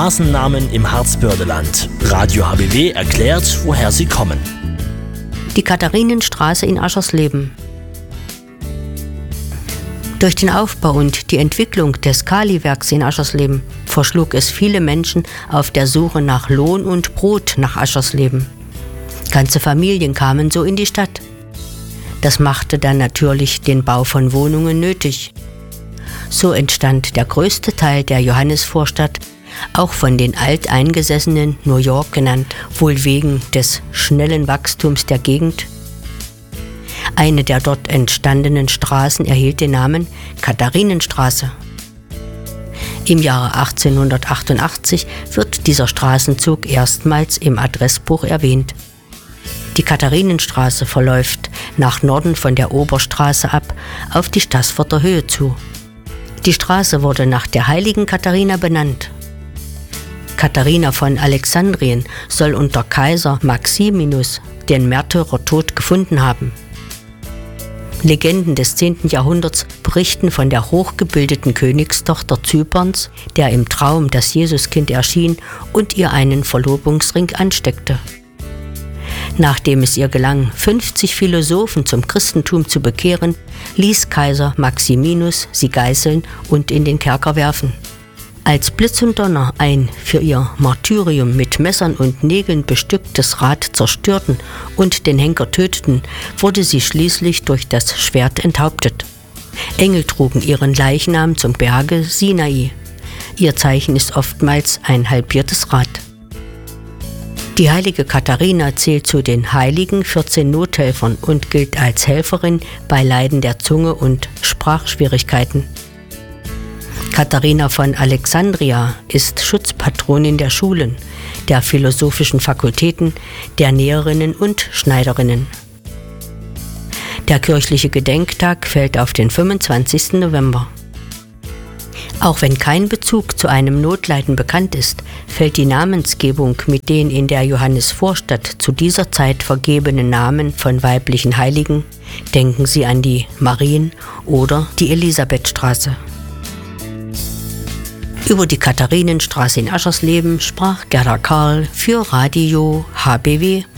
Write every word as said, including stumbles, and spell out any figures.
Straßennamen im Harzbördeland. Radio H B W erklärt, woher sie kommen. Die Katharinenstraße in Aschersleben. Durch den Aufbau und die Entwicklung des Kaliwerks in Aschersleben verschlug es viele Menschen auf der Suche nach Lohn und Brot nach Aschersleben. Ganze Familien kamen so in die Stadt. Das machte dann natürlich den Bau von Wohnungen nötig. So entstand der größte Teil der Johannesvorstadt, auch von den Alteingesessenen New York genannt, wohl wegen des schnellen Wachstums der Gegend. Eine der dort entstandenen Straßen erhielt den Namen Katharinenstraße. Im Jahre achtzehnhundertachtundachtzig wird dieser Straßenzug erstmals im Adressbuch erwähnt. Die Katharinenstraße verläuft nach Norden von der Oberstraße ab auf die Staßforter Höhe zu. Die Straße wurde nach der heiligen Katharina benannt. Katharina von Alexandrien soll unter Kaiser Maximinus den Märtyrertod gefunden haben. Legenden des zehnten Jahrhunderts berichten von der hochgebildeten Königstochter Zyperns, der im Traum das Jesuskind erschien und ihr einen Verlobungsring ansteckte. Nachdem es ihr gelang, fünfzig Philosophen zum Christentum zu bekehren, ließ Kaiser Maximinus sie geißeln und in den Kerker werfen. Als Blitz und Donner ein für ihr Martyrium mit Messern und Nägeln bestücktes Rad zerstörten und den Henker töteten, wurde sie schließlich durch das Schwert enthauptet. Engel trugen ihren Leichnam zum Berge Sinai. Ihr Zeichen ist oftmals ein halbiertes Rad. Die heilige Katharina zählt zu den heiligen vierzehn Nothelfern und gilt als Helferin bei Leiden der Zunge und Sprachschwierigkeiten. Katharina von Alexandria ist Schutzpatronin der Schulen, der philosophischen Fakultäten, der Näherinnen und Schneiderinnen. Der kirchliche Gedenktag fällt auf den fünfundzwanzigsten November. Auch wenn kein Bezug zu einem Notleiden bekannt ist, fällt die Namensgebung mit den in der Johannesvorstadt zu dieser Zeit vergebenen Namen von weiblichen Heiligen, denken Sie an die Marien- oder die Elisabethstraße. Über die Katharinenstraße in Aschersleben sprach Gerda Karl für Radio H B W.